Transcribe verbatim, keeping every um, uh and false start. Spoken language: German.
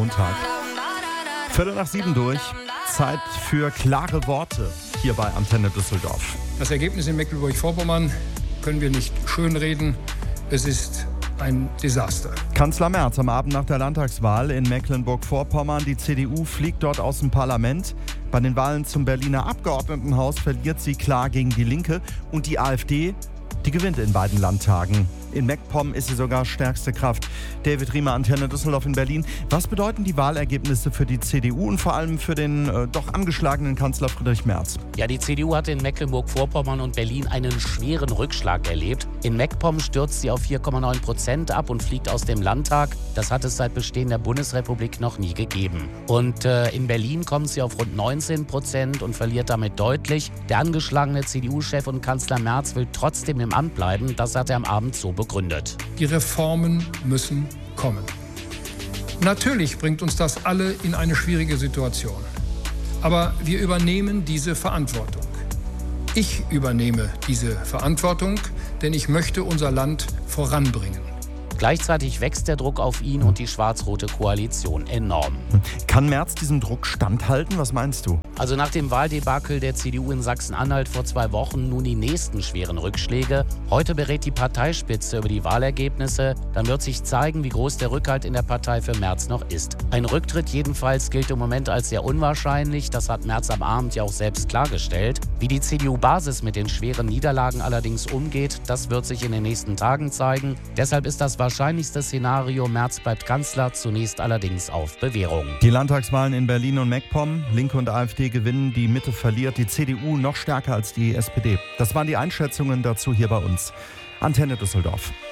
Montag. Viertel nach sieben durch. Zeit für klare Worte hier bei Antenne Düsseldorf. Das Ergebnis in Mecklenburg-Vorpommern können wir nicht schönreden. Es ist ein Desaster. Kanzler Merz am Abend nach der Landtagswahl in Mecklenburg-Vorpommern. Die C D U fliegt dort aus dem Parlament. Bei den Wahlen zum Berliner Abgeordnetenhaus verliert sie klar gegen die Linke. Und die AfD, die gewinnt in beiden Landtagen. In MacPom ist sie sogar stärkste Kraft. David Riemer, Antenne Düsseldorf in Berlin. Was bedeuten die Wahlergebnisse für die C D U und vor allem für den äh, doch angeschlagenen Kanzler Friedrich Merz? Ja, die C D U hat in Mecklenburg-Vorpommern und Berlin einen schweren Rückschlag erlebt. In MacPom stürzt sie auf vier Komma neun Prozent ab und fliegt aus dem Landtag. Das hat es seit Bestehen der Bundesrepublik noch nie gegeben. Und äh, in Berlin kommt sie auf rund neunzehn Prozent und verliert damit deutlich. Der angeschlagene C D U-Chef und Kanzler Merz will trotzdem im Amt bleiben. Das hat er am Abend so begründet. Die Reformen müssen kommen. Natürlich bringt uns das alle in eine schwierige Situation. Aber wir übernehmen diese Verantwortung. Ich übernehme diese Verantwortung, denn ich möchte unser Land voranbringen. Gleichzeitig wächst der Druck auf ihn und die schwarz-rote Koalition enorm. Kann Merz diesem Druck standhalten? Was meinst du? Also nach dem Wahldebakel der C D U in Sachsen-Anhalt vor zwei Wochen nun die nächsten schweren Rückschläge. Heute berät die Parteispitze über die Wahlergebnisse. Dann wird sich zeigen, wie groß der Rückhalt in der Partei für Merz noch ist. Ein Rücktritt jedenfalls gilt im Moment als sehr unwahrscheinlich. Das hat Merz am Abend ja auch selbst klargestellt. Wie die C D U-Basis mit den schweren Niederlagen allerdings umgeht, das wird sich in den nächsten Tagen zeigen. Deshalb ist das wahrscheinlichste Szenario, Merz bleibt Kanzler, zunächst allerdings auf Bewährung. Die Landtagswahlen in Berlin und MacPom, Linke und AfD gewinnen, die Mitte verliert, die C D U noch stärker als die S P D. Das waren die Einschätzungen dazu hier bei uns. Antenne Düsseldorf.